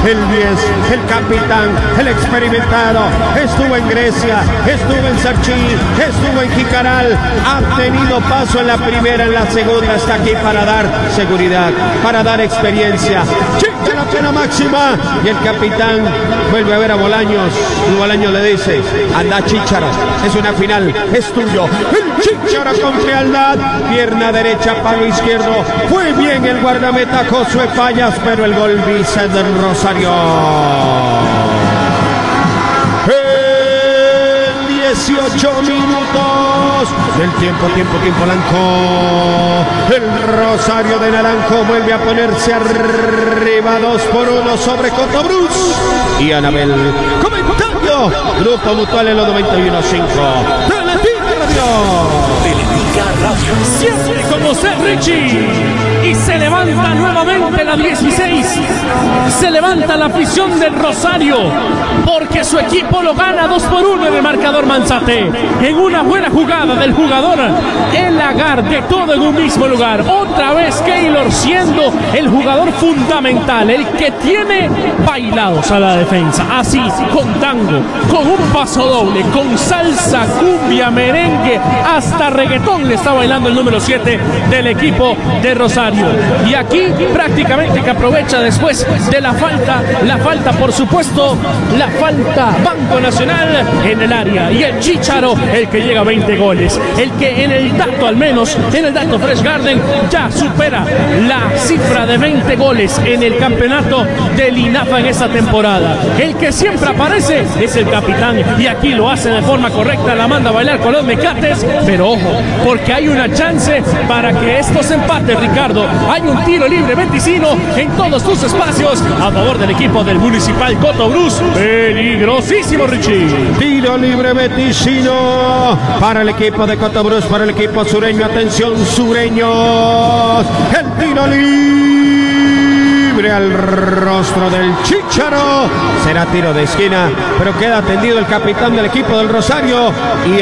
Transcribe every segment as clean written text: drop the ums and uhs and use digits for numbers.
el 10, el capitán, el experimentado. Estuvo en Grecia, estuvo en Sarchi, estuvo en Jicaral. Ha tenido paso en la primera, en la segunda. Está aquí para dar seguridad, para dar experiencia. Chicha la pena máxima. Y el capitán vuelve a ver a Bolaños. Y Bolaños le dice: anda, Chícharo, es una final, es tuyo. El Chícharo con frialdad. Pierna derecha, palo izquierdo. Fue bien el guardameta Josué Fallas, pero el gol dice del Rosario. 18 minutos del tiempo Lanco. El Rosario de Naranjo vuelve a ponerse arriba 2-1 sobre Cotobruz. Y Anabel, comentario, Grupo Mutual en los 91.5. Teletica Radio. Siempre con José Richie. Y se levanta nuevamente la 16. Se levanta la afición del Rosario, porque su equipo lo gana 2-1 en el marcador Manzate. En una buena jugada del jugador El Lagarde, todo en un mismo lugar. Otra vez Keylor siendo el jugador fundamental, el que tiene bailados a la defensa. Así, con tango, con un paso doble, con salsa, cumbia, merengue, hasta reggaetón le está bailando el número 7 del equipo de Rosario. Y aquí prácticamente que aprovecha después de la falta por supuesto, la falta Banco Nacional en el área. Y el Chícharo, el que llega a 20 goles, el que en el dato, al menos en el dato Fresh Garden, ya supera la cifra de 20 goles en el campeonato del INAFA en esta temporada. El que siempre aparece es el capitán, y aquí lo hace de forma correcta, la manda a bailar con los mecates. Pero ojo, porque hay una chance para que estos empates, Ricardo. Hay un tiro libre Beticino en todos tus espacios a favor del equipo del Municipal Cotobruz. Peligrosísimo, Richie. Tiro libre Beticino para el equipo de Cotobruz, para el equipo sureño. Atención, sureños. El tiro libre al rostro del Chícharo. Será tiro de esquina, pero queda atendido el capitán del equipo del Rosario.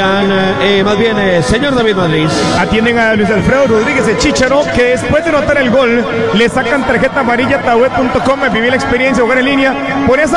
Señor David Madrid. Atienden a Luis Alfredo Rodríguez, el Chícharo, que después de anotar el gol le sacan tarjeta amarilla. Tablet.com, viví la experiencia de jugar en línea. Por esa